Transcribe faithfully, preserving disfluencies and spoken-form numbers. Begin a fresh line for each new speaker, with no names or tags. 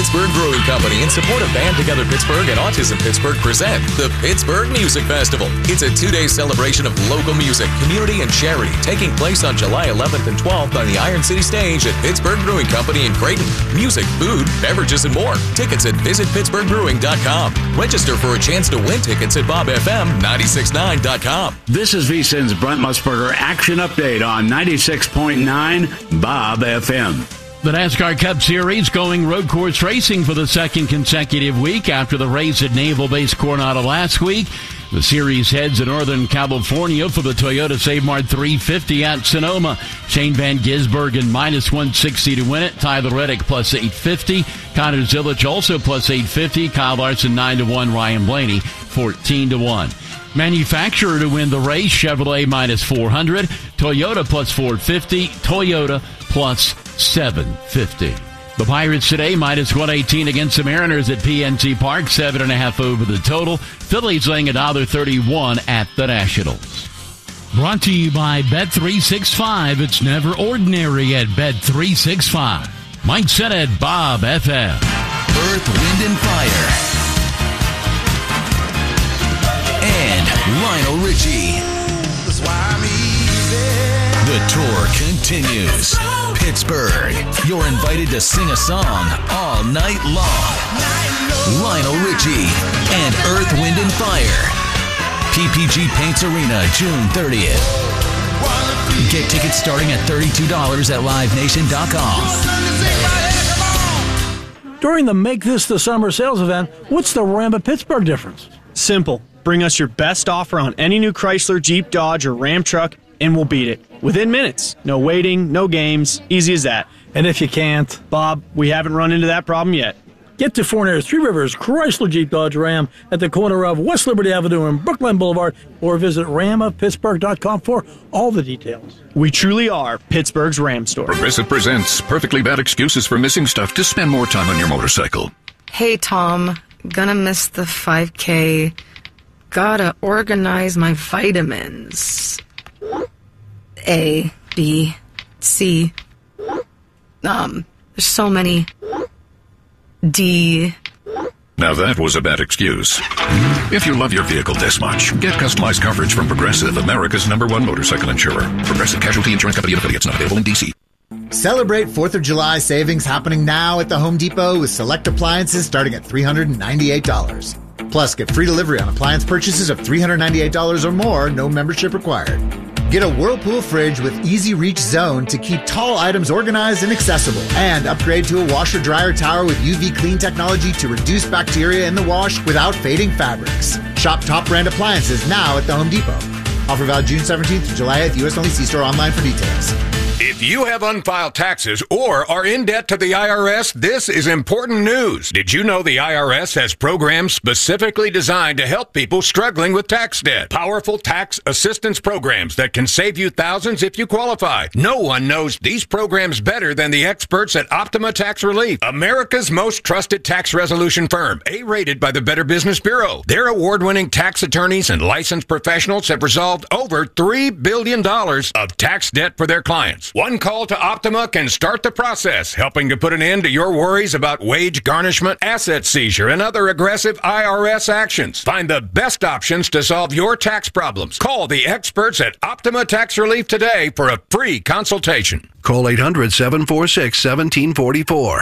Pittsburgh Brewing Company in support of Band Together Pittsburgh and Autism Pittsburgh present the Pittsburgh Music Festival. It's a two-day celebration of local music, community, and charity taking place on July eleventh and twelfth on the Iron City Stage at Pittsburgh Brewing Company in Creighton. Music, food, beverages, and more. Tickets at visit pittsburgh brewing dot com. Register for a chance to win tickets at bob f m nine six nine dot com.
This is VSiN's Brent Musburger Action Update on ninety-six point nine Bob F M.
The NASCAR Cup Series going road course racing for the second consecutive week after the race at Naval Base Coronado last week. The series heads to Northern California for the Toyota Save Mart three fifty at Sonoma. Shane Van Gisbergen minus one sixty to win it. Tyler Reddick plus eight fifty. Connor Zilich also plus eight fifty. Kyle Larson nine to one. Ryan Blaney fourteen to one. Manufacturer to win the race, Chevrolet minus four hundred. Toyota plus four fifty. Toyota plus seven fifty. The Pirates today minus one eighteen against the Mariners at P N C Park, seven and a half over the total. Phillies laying one dollar thirty-one at the Nationals. Brought to you by Bet three sixty-five. It's never ordinary at Bet three sixty-five. Mike Sennett, Bob F M.
Earth, Wind, and Fire. And Lionel Richie. That's why I'm easy. The tour continues. Pittsburgh, you're invited to sing a song all night long. Lionel Richie and Earth, Wind, and Fire. P P G Paints Arena, June thirtieth. Get tickets starting at thirty-two dollars at live nation dot com.
During the Make This the Summer sales event, what's the Ram of Pittsburgh difference?
Simple. Bring us your best offer on any new Chrysler, Jeep, Dodge, or Ram truck, and we'll beat it. Within minutes. No waiting, no games. Easy as that.
And if you can't?
Bob, we haven't run into that problem yet.
Get to Fournier's Three Rivers Chrysler Jeep Dodge Ram at the corner of West Liberty Avenue and Brookline Boulevard, or visit ram of pittsburgh dot com for all the details.
We truly are Pittsburgh's Ram store.
Progressive presents Perfectly Bad Excuses for Missing Stuff to Spend More Time on Your Motorcycle.
Hey, Tom. Gonna miss the five K. Gotta organize my vitamins. A, B, C. Um, there's so many. D.
Now that was a bad excuse. If you love your vehicle this much, get customized coverage from Progressive, America's number one motorcycle insurer. Progressive Casualty Insurance Company and affiliates, not available in D C.
Celebrate fourth of July savings happening now at the Home Depot with select appliances starting at three hundred ninety-eight dollars. Plus, get free delivery on appliance purchases of three hundred ninety-eight dollars or more, no membership required. Get a Whirlpool fridge with Easy Reach Zone to keep tall items organized and accessible. And upgrade to a washer-dryer tower with U V clean technology to reduce bacteria in the wash without fading fabrics. Shop top brand appliances now at the Home Depot. Offer valid June seventeenth to July eighth. U S only. See store online for details.
If you have unfiled taxes or are in debt to the I R S, this is important news. Did you know the I R S has programs specifically designed to help people struggling with tax debt? Powerful tax assistance programs that can save you thousands if you qualify. No one knows these programs better than the experts at Optima Tax Relief, America's most trusted tax resolution firm, A-rated by the Better Business Bureau. Their award-winning tax attorneys and licensed professionals have resolved over three billion dollars of tax debt for their clients. One call to Optima can start the process, helping to put an end to your worries about wage garnishment, asset seizure, and other aggressive I R S actions. Find the best options to solve your tax problems. Call the experts at Optima Tax Relief today for a free consultation.
Call eight hundred, seven four six, one seven four four.